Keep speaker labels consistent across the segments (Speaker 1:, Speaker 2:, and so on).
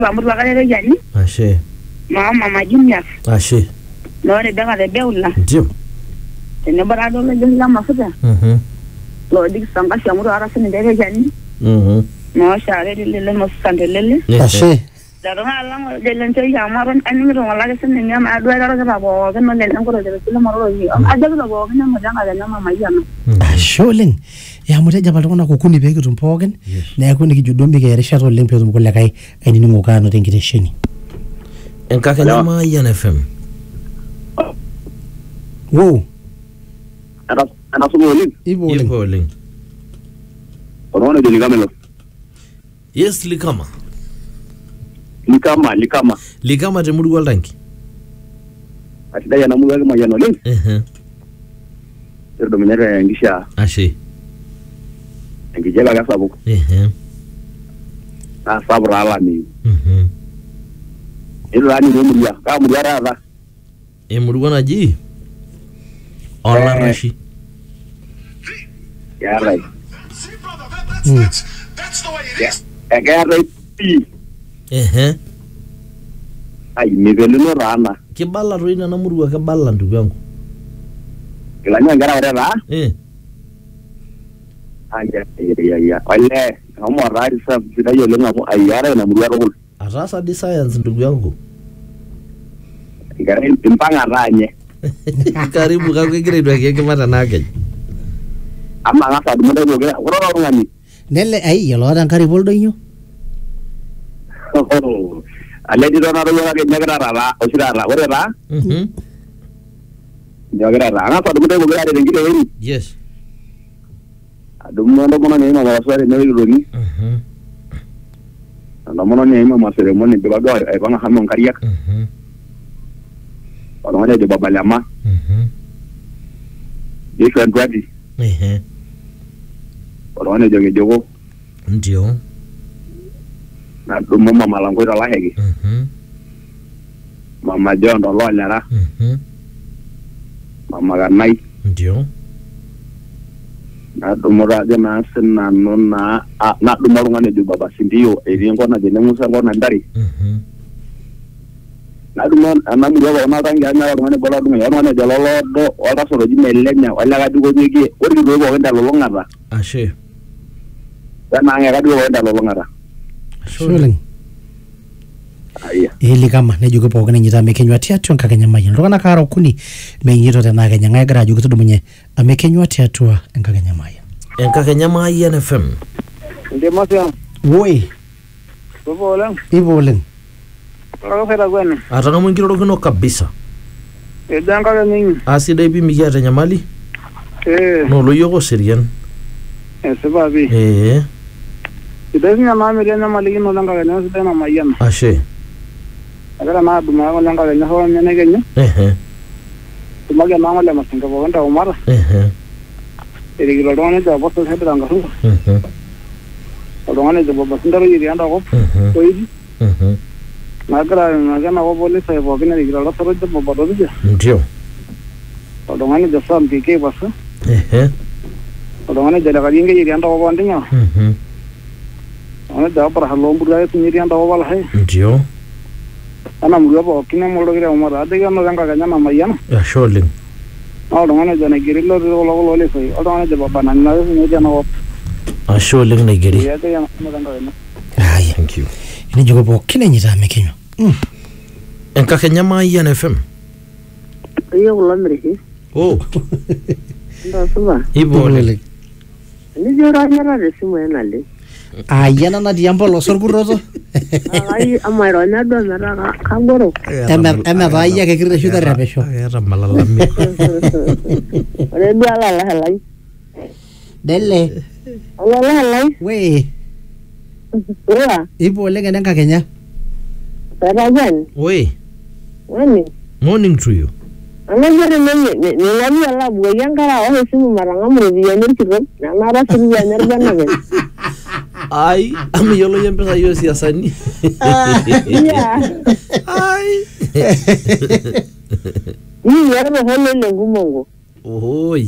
Speaker 1: Vamos a ganar ya ni.
Speaker 2: Ashe.
Speaker 1: Mama Junior.
Speaker 2: Ashe.
Speaker 1: No le daga de beula.
Speaker 2: Ndio.
Speaker 1: Tene barado le jela mafuta. Lo dik sanga shamuru ara sene dege ya ni. No share le mo sandele.
Speaker 3: Ashe.
Speaker 1: Daro ala de lento ya maron ani ro wala sene nyama adu ara ga bo ga no le ngoro de le maro yi. Adaga lo bo ga mo janga ga mama yana.
Speaker 3: Asholeng. Ya mute jabal kona kokuni beke tumpogen. Na yakuni kijudombi ke rishato lempe tumkola kai ainini ngokano tenkitesheni.
Speaker 2: Enkake nyama Yan FM.
Speaker 3: Wow.
Speaker 4: Ana sumolin.
Speaker 2: Ibolin.
Speaker 4: Orone de ligamelo.
Speaker 2: Yes, Likama.
Speaker 4: Likama
Speaker 2: te mudu waldanki.
Speaker 4: Atida yana mudu ga mayano len. Terdo minere ngisha.
Speaker 2: Ashe.
Speaker 4: Ngijela ga sabu. Na sabra ala ni. Ilo ani ni mudia. Ka mudia raza.
Speaker 2: Mudu wana ji. Ola rashi.
Speaker 4: Yeah, right.
Speaker 5: That's the way it is.
Speaker 4: Ai nivelino rana.
Speaker 2: Kibala roina na mudu ke balla ndugu yangu.
Speaker 4: Kilanya ngara wala. Anja ya. Wale, kama rari sa sida yo lenga ko ayara na mudu ro.
Speaker 2: Arasa di science ndugu yangu.
Speaker 4: Ngara impanga ranye.
Speaker 2: Karibu kakigire ndo yake mata nake.
Speaker 4: Ama ngasa dumude go ge ro ngani.
Speaker 3: Nelle ai yalo dan kari boldo inyo.
Speaker 4: Ale di dona ro ga nyagara rala osirara ore ra. Nyagara ra ngasa dumude go ge ade ngire eri.
Speaker 2: Yes.
Speaker 4: Adumo ndo mona ne ma wasare ne ro ni. Ndo mona ne ma masere mona be bago ai banga hamon kariyak. Orone de babalama. Different ready. Orone joge jogo.
Speaker 2: Ndio.
Speaker 4: Na dumo mama lango ira lahegi. Mama jondo lo lara. Mama ganai.
Speaker 2: Ndio.
Speaker 4: Na dumo ra de na senna no na dumo ngane ju baba sindio eri ngona de musa ngona ndari. Na dumo anamu yo na rangi anya ngone bola dumo yo ngone jalolo do ora soro ji melenya wala ga dugo nyegi ori do go wenda lolo ngara.
Speaker 2: Ashe.
Speaker 4: Na nga ga dugo wenda lolo ngara.
Speaker 3: Asholeng.
Speaker 4: Aya.
Speaker 3: Likama ne jugo pokene nyita mekenywa tiatu nkake nyama yin. Rokana karo kuni menyito tena ke nyanga gara jugo tudu munye amekenywa tiatu nkake nyama yin.
Speaker 2: Enkake nyama Yan FM.
Speaker 4: Ndemo sya.
Speaker 3: Woi. Iboleng.
Speaker 4: Ora fera gwene.
Speaker 2: Ataka mwingiro kino kabisa.
Speaker 4: Edanga ga ningi.
Speaker 2: Asida ipi mikia nyamali? No lo yogo serian.
Speaker 4: Sebabi. Idasinya mama ile nyamali kino langa ga nasi tena mayana.
Speaker 2: Ashe.
Speaker 4: Agara na duma ga langa ga nyaho nyane genyo. Duma ga mama le masinga bo nda umara. Eri gilo done da boto se danga ru. Odongane de bobo sindaro yiri anda ko. Toyi. Nagara na ko bole sai bo gina gilo lo soro de bobo do je.
Speaker 2: Ndio.
Speaker 4: Odongane de sam pike basa. Odongane de la galinga yiri anda ko bondinya. Ana da para halom buraya yiri anda ko wala hai.
Speaker 2: Ndio.
Speaker 4: Ana muriya bo kina molo gira umara adega no ganga ga nyama mayana.
Speaker 2: Asholeng.
Speaker 4: Odongane de na girilo lo le sai. Odongane de baba na na ne jana ko.
Speaker 2: Asholeng na giri.
Speaker 4: Ya de no ganga na.
Speaker 3: Aya.
Speaker 2: Thank you.
Speaker 3: Ini jugo pokene nyita mekenywa.
Speaker 2: Enkake nyama Yan FM.
Speaker 1: Iyo kulamri.
Speaker 2: Oh.
Speaker 1: Ndo suba.
Speaker 2: Iboleng.
Speaker 1: Ni jora nyara de simu enale.
Speaker 3: Ayana na diambo lo sorguroto.
Speaker 1: Ai amairo na do mera kangoro.
Speaker 3: Emer raya ke kirre shuta repesho.
Speaker 2: Era malalami.
Speaker 1: Ore bia la halai.
Speaker 3: Delle.
Speaker 1: Ala halai.
Speaker 3: We.
Speaker 1: Ora.
Speaker 3: Iboleng enka Kenya.
Speaker 1: Perajan.
Speaker 2: We.
Speaker 1: Wani.
Speaker 2: Morning to you.
Speaker 1: Anajere ni ngami ala buya ngara o simu maranga muriya nirkiro. Na mara siriya nerjana ben.
Speaker 2: Ai, ami yolo yempesa yo siasani.
Speaker 1: Yeah.
Speaker 2: Ai.
Speaker 1: Ni yaro hono lengumongo.
Speaker 2: Oi.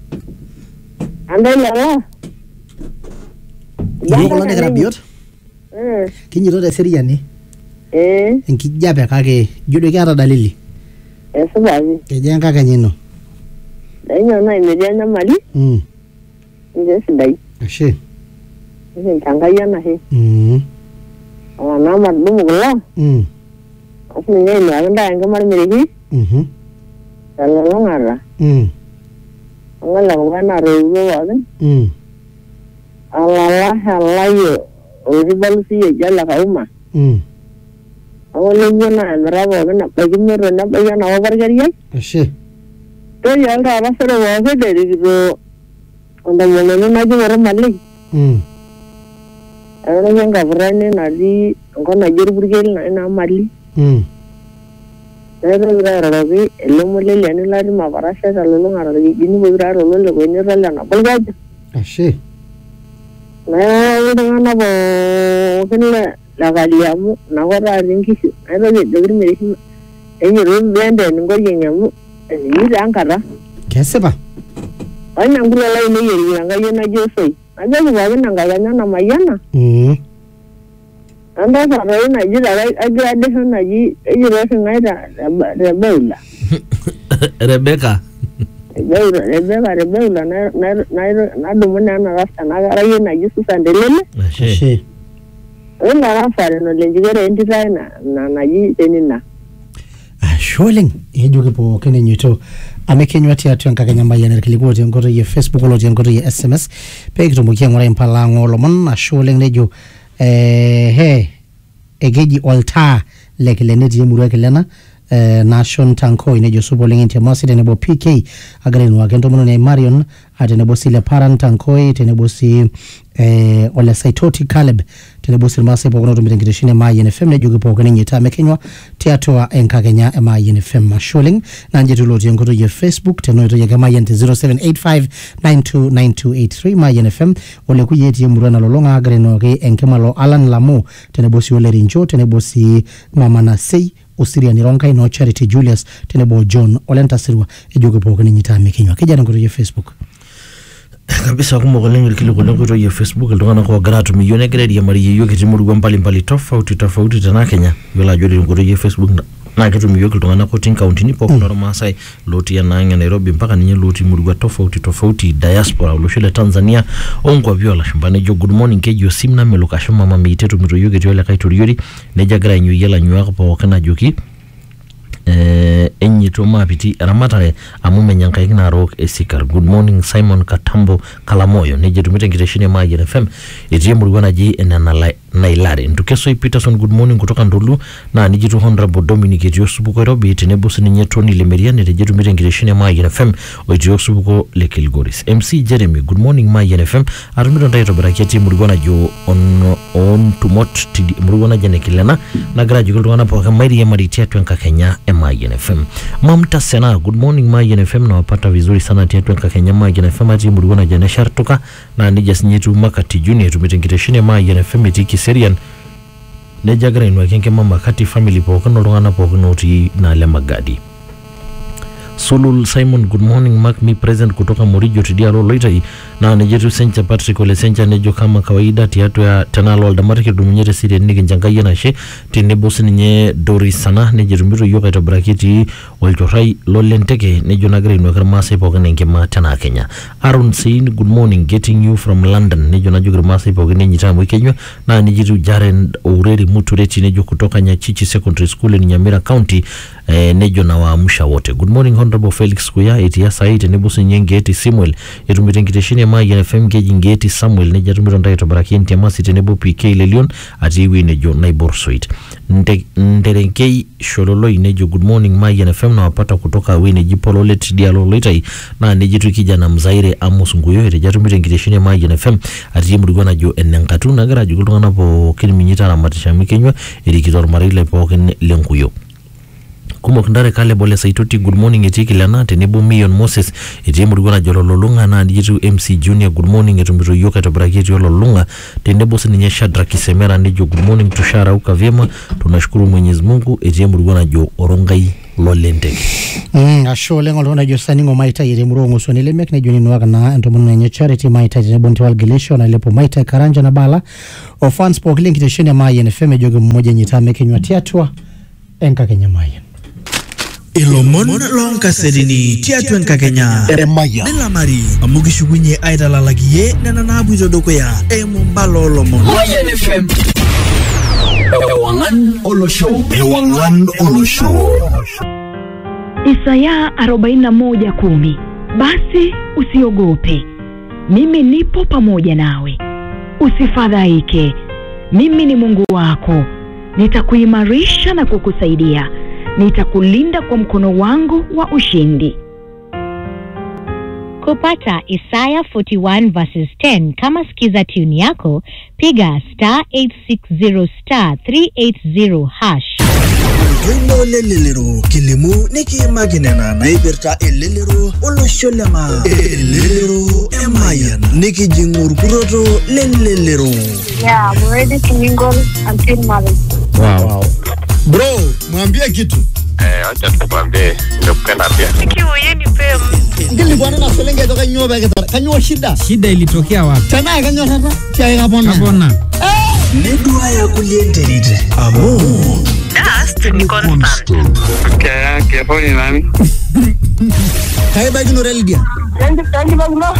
Speaker 1: Andai la.
Speaker 3: Iboleng ne grabiot. Kinyito teseriani. Enkijape kake ijo duo keeta dalili.
Speaker 1: Esupati.
Speaker 3: Kejaa enkakenya ino?
Speaker 1: Dainyo naa imetii enyamali. Nje sidai.
Speaker 3: Ashe.
Speaker 1: Enkai enashe. Ana madumu kulo. Asu ninye ina ndaa enkima miriki. Elolong'ata. Ang'ala kung'ana roiwo wakin. Alayo oribalu siye jala kauma. Awole nyona enrabo kana bagimero na bayana wabargariya.
Speaker 3: Ashe.
Speaker 1: To yalda abasero wase derikito onda yone na joro malik. Awole nyanga brane na di ngona jirburgel na mali. Pero grarabi elomole leni lari mabarasha salolongara gini bogra rolole kwenye rala na balgaja.
Speaker 3: Ashe.
Speaker 1: Na ngana bo kinle la valiamu na wara ringishu ayo de miriki enyo bende ngorye nyamu ni ankara
Speaker 3: keseba
Speaker 1: anya ngura la ni yeri nga yona josoi aja ba na ngaya na mayana anda sa na jira aja de na ji ejiro singaita Rebecca Rebecca na dumuna na rasta na garaye na jisu sandelele
Speaker 3: ashe
Speaker 1: Ena rafare no lenjigere entita na naji tenina.
Speaker 3: Asholeng ejoke po kene nyito amekenywa tiatu enkakenya mayian irkiliku te nkoitoi ya Facebook olo te nkoitoi ya SMS pe kitumoki ng'ura impalango lomon asholeng nejo ekeji oltaa lekilene tie murua kilena Nation Tanko inejo supo lengi masi tenebo PK agrenu wa kentomono ne Marion atenebo sile Paran Tankoi tenebo si ole Saitoti Caleb tenebo si masi pokono tumitengiteshine Mayen FM nejo kipo nyita mekenywa tiatua enkakenya Mayen FM masholing na njetulo tiengoto ye Facebook tenoito ya Mayen 0785929283 Mayen FM ole kuyeti murana lolonga agrenu ke enkemalo Alan Lamu tenebo si ole Rinjo tenebo si Mama Nasei Osiria Nironga ino Charity Julius tenebo John Olenta Sirwa ejoge poke nyita mekenywa kijana ngoto ye Facebook
Speaker 2: kabisa kumoko lengi kile ngoto ye Facebook ndongana ko gratu milioni grade ya mari yo kitimuru mbali tofauti tena Kenya yola jodi ngoto ye Facebook na kitu miyoki ndongana ko tin county ni poko ndo Masai loti ya nanga Nairobi mpaka ninye loti murugwa tofauti diaspora uloshele Tanzania ongwa viola shambane jo good morning kejo simna meluka shoma mama itetu mito yoke tiwele kaituriori neja gra nyu yela nyu wako pa wakana joki enyi toma piti ramatare amume nyanka ikina rock esikar good morning Simon Katambo Kalamoyo neje tumite ngiteshine Mayen FM etie murugwana ji enana nailare ndukeso Peterson good morning kutoka Ndulu na nijitu Honorable Dominic etio subuko Nairobi tenebo sininye Tony Lemeria neje tumite ngiteshine Mayen FM etio subuko le Kilgoris MC Jeremy good morning Mayen FM arumiro ndaito baraketi murugwana jo on tumot tidi murugwana jene kilena na graduate kulwana pa kamairi ya maritia tuenka Kenya Mayen FM Mamta Sena good morning Mayen FM na wapata vizuri sana tiatu enka Kenya Mayen FM ati murugwana jene shartuka na nijas nyetu Makati Junior tumitengiteshine Mayen FM etiki serian nejagara inwa kenke mama kati family pokono rongana pokono uti na Lemagadi Sulul Simon good morning mark me present kutoka Morijo tidiaro loitai na nejetu Sencha Patrick ole Sencha nejo kama kawaida tiatu ya tenalo aldamariki duminyere siri nige njangaya na she tinebosi nye Doris sana nejetu mbiru yoka ito brakiti walchorai lolenteke nejo nagre inwa karmase pokene nkema tena Kenya Aaron Sein good morning getting you from London nejo najo karmase pokene njita mwikenyo na nejetu Jaren Ureri Mutureti nejo kutoka Nyachichi Secondary School in Nyamira County nejo na waamusha wote good morning Honorable Felix Kuya etia saite nebusi nyenge eti Samuel etumitengiteshine Mayen FM geji ngeti Samuel neja tumiro ndaito barakenti amasi tenebo PK Lelion atiwi nejo Naibor Sweet nderenkei Shololoi nejo good morning Mayen FM na wapata kutoka wene jipololet dialo loitai na nejitu kijana Mzaire Amos Nguyo eteja tumitengiteshine Mayen FM atiwi murigwana jo enenkatu nagara jukutungana po kini minyita na matisha mikenywa erikitor marile po kene lenguyo Kumo kindare kale bole Saitoti good morning etiki lana tenebo Mion Moses etie murugwana jolololunga na jitu MC Junior good morning etumbiro yoka tabraketi yololunga tenebo sininye Shadrack Kisemera nejo good morning tushara uka vyema tunashukuru Mwenyezi Mungu etie murugwana jo Orongai lolenteke.
Speaker 3: Asho lengo lona josani ngo maita yire murongo so ni lemek ne joni nwaka na ntomono nenye charity maita je bonti wal gilisho na lepo maita karanja na bala o fans po link te shine mayen fm joge mmoja nyitame kenywa tiatwa enka kenya mayen
Speaker 5: Ilomon lonka sedini tiatu enka kenya eremaya nela mari amugishugunye aidala lagiye nena nabu jodoko ya emumbalo lomon Mayen FM Ewangan Olosho
Speaker 6: Isaya 41:10. Basi usiogope, mimi nipo pamoja nawe. Usifadhaike, mimi ni Mungu wako. Nitakuimarisha na kukusaidia. Nitakulinda kwa mkono wangu wa ushindi.
Speaker 7: Kupata Isaya 41:10 kama skiza tune yako, piga *860*380#.
Speaker 5: Wino lelelero kilimu niki maginena na ibirta elelero olosholema elelero emayan niki jingur kuroto lelelero.
Speaker 1: Yeah, I'm ready to mingle until marriage.
Speaker 2: Wow.
Speaker 5: Bro, mwambie kitu.
Speaker 8: Acha tukwambie nimekupenda pia.
Speaker 3: ngili bwana na selenge toka nyoba ketara kanyo shida
Speaker 9: ilitokea wapi
Speaker 3: tena kanyo tata kia
Speaker 9: kapona
Speaker 5: Nedua ya kuliendelite. Amo.
Speaker 6: Dust ni constant.
Speaker 8: Kaya kefoni nani?
Speaker 3: kai bagi no religia
Speaker 1: Thank you,